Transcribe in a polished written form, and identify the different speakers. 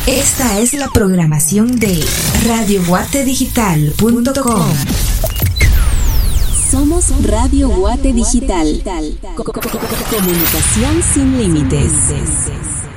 Speaker 1: Esta es la programación de radioguatedigital.com.
Speaker 2: Somos Radio Guate Digital. Comunicación sin límites.